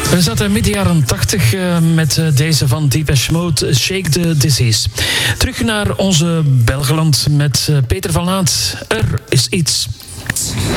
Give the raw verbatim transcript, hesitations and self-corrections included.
We zaten midden jaren tachtig uh, met uh, deze van Depeche Mode, Shake the Disease. Terug naar onze Belgeland met uh, Peter van Laat. Er is iets.